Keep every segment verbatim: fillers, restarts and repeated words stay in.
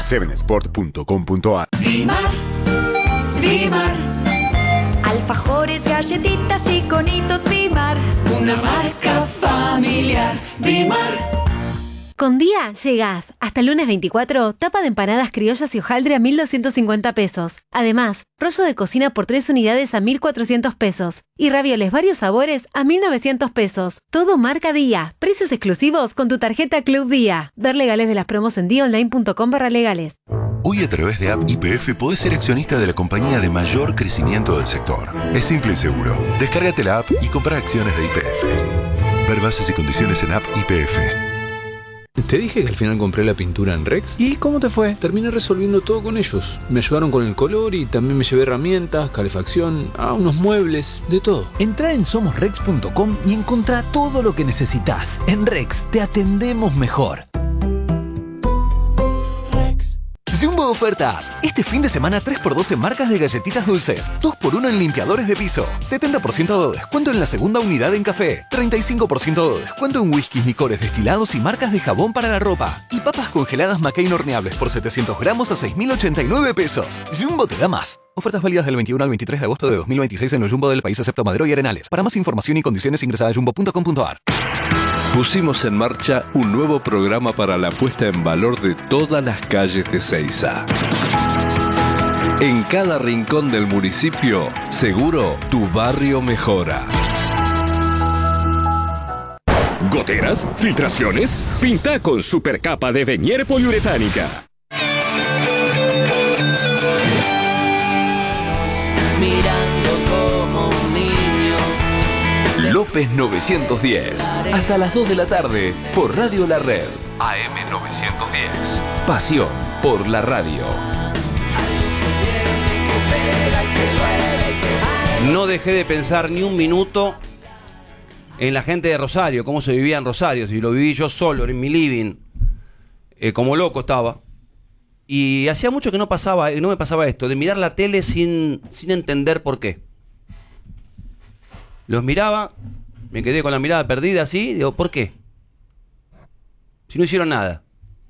seven sport punto com punto a r. Dimar, Dimar. Alfajores, galletitas y conitos Dimar. Una marca familiar. Dimar. Con Día llegás. Hasta el lunes veinticuatro, tapa de empanadas criollas y hojaldre a mil doscientos cincuenta pesos. Además, rollo de cocina por tres unidades a mil cuatrocientos pesos. Y ravioles varios sabores a mil novecientos pesos. Todo marca Día. Precios exclusivos con tu tarjeta Club Día. Ver legales de las promos en día online punto com barra legales. Hoy a través de App Y P F podés ser accionista de la compañía de mayor crecimiento del sector. Es simple y seguro. Descárgate la app y compra acciones de Y P F. Ver bases y condiciones en App Y P F. Te dije que al final compré la pintura en Rex. ¿Y cómo te fue? Terminé resolviendo todo con ellos. Me ayudaron con el color y también me llevé herramientas, calefacción, ah, unos muebles, de todo. Entrá en somos rex punto com y encontrá todo lo que necesitas. En Rex te atendemos mejor. Jumbo de ofertas. Este fin de semana tres por dos en marcas de galletitas dulces, dos por uno en limpiadores de piso, setenta por ciento de descuento en la segunda unidad en café, treinta y cinco por ciento de descuento en whiskies, licores destilados y marcas de jabón para la ropa. Y papas congeladas McCain horneables por setecientos gramos a seis mil ochenta y nueve pesos. Jumbo te da más. Ofertas válidas del veintiuno al veintitrés de agosto de dos mil veintiséis en los Jumbo del país excepto Madero y Arenales. Para más información y condiciones ingresa a jumbo punto com punto a r. Pusimos en marcha un nuevo programa para la puesta en valor de todas las calles de Seiza. En cada rincón del municipio, seguro tu barrio mejora. ¿Goteras? ¿Filtraciones? Pinta con supercapa de Venier poliuretánica. Mirando como un niño. López novecientos diez. Hasta las dos de la tarde por Radio La Red. A M novecientos diez. Pasión por la radio. No dejé de pensar ni un minuto en la gente de Rosario, cómo se vivía en Rosario. Si lo viví yo solo en mi living, eh, como loco estaba. Y hacía mucho que no pasaba, no me pasaba esto, de mirar la tele sin, sin entender por qué. Los miraba, me quedé con la mirada perdida así, digo, ¿por qué? Si no hicieron nada.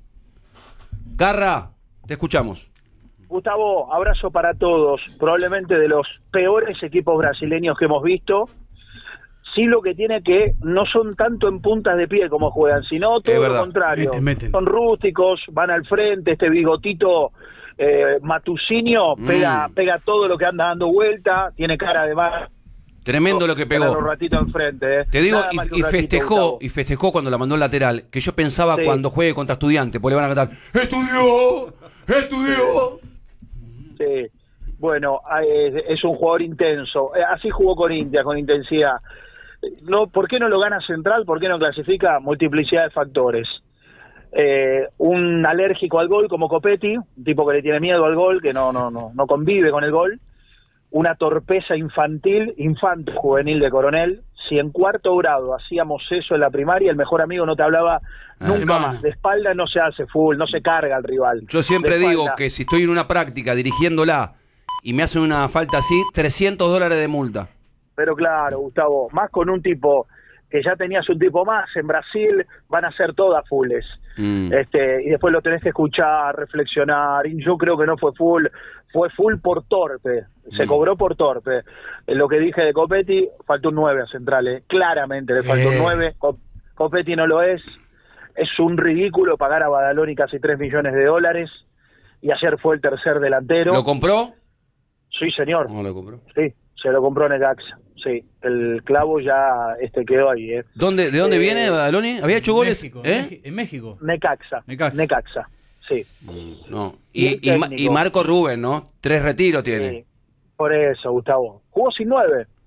Carra, te escuchamos. Gustavo, abrazo para todos. Probablemente de los peores equipos brasileños que hemos visto. Sí, lo que tiene que no son tanto en puntas de pie como juegan, sino todo lo contrario. Meten, meten. Son rústicos, van al frente, este bigotito eh, Matusinho mm. pega, pega todo lo que anda dando vuelta, tiene cara de más. Tremendo lo que pegó. Un ratito enfrente, eh. Te digo, y, y ratito, festejó, Gustavo. y festejó cuando la mandó el lateral, que yo pensaba sí. cuando juegue contra Estudiantes, pues le van a cantar, ¡estudió! ¡estudió! Sí, bueno, es un jugador intenso, así jugó con India, con intensidad. No, ¿por qué no lo gana Central? ¿Por qué no clasifica? Multiplicidad de factores. Eh, un alérgico al gol como Copetti, un tipo que le tiene miedo al gol, que no, no, no, no convive con el gol. Una torpeza infantil, infanto juvenil de Coronel. Si en cuarto grado hacíamos eso en la primaria, el mejor amigo no te hablaba nunca ah, más. De espalda no se hace full, no se carga al rival. Yo siempre digo que si estoy en una práctica dirigiéndola y me hacen una falta así, trescientos dólares de multa. Pero claro, Gustavo, más con un tipo que ya tenías un tipo más, en Brasil van a ser todas fulles. Mm. Este, y después lo tenés que escuchar, reflexionar, y yo creo que no fue full, fue full por torpe, se mm. cobró por torpe. En lo que dije de Copetti, faltó un nueve a Central, ¿eh? Claramente le sí. faltó un nueve, Copetti no lo es, es un ridículo pagar a Badaloni casi tres millones de dólares, y ayer fue el tercer delantero. ¿Lo compró? Sí, señor. ¿Cómo lo compró? Sí, se lo compró Necaxa. Sí, el clavo ya este quedó ahí. ¿eh? ¿Dónde, ¿De dónde eh, viene Badaloni? ¿Había hecho goles? México, ¿eh? En México. Necaxa. Necaxa. Necaxa, sí. No. Y, y, y Marco Rubén, ¿no? Tres retiros tiene. Sí, por eso, Gustavo. Jugó sin nueve.